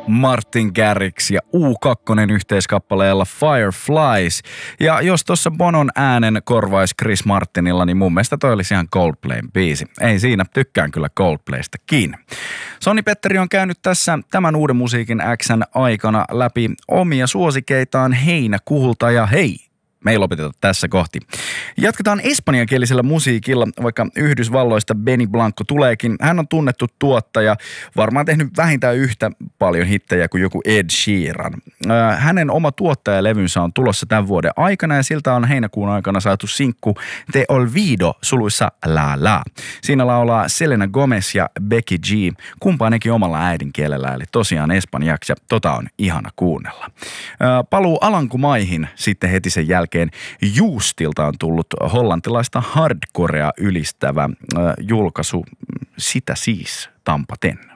Martin Garrix ja U2 yhteiskappaleella Fireflies. Ja jos tuossa Bonon äänen korvaisi Chris Martinilla, niin mun mielestä toi olisi ihan Coldplayn biisi. Ei siinä, tykkään kyllä Coldplaystakin. Sonni Petteri on käynyt tässä tämän uuden musiikin X:n aikana läpi omia suosikeitaan heinäkuulta ja hei! Me ei lopeteta tässä kohti. Jatketaan espanjankielisellä musiikilla, vaikka Yhdysvalloista Benny Blanco tuleekin. Hän on tunnettu tuottaja, varmaan tehnyt vähintään yhtä paljon hittejä kuin joku Ed Sheeran. Hänen oma tuottajalevynsä on tulossa tämän vuoden aikana ja siltä on heinäkuun aikana saatu sinkku Te Olvido suluissa La La. Siinä laulaa Selena Gomez ja Becky G, kumpaanenkin omalla äidinkielellä, eli tosiaan espanjaksi, ja tota on ihana kuunnella. Paluu Alankomaihin sitten heti sen jälkeen. Juustilta on tullut hollantilaista hardcorea ylistävä julkaisu Sitä siis Tampaten.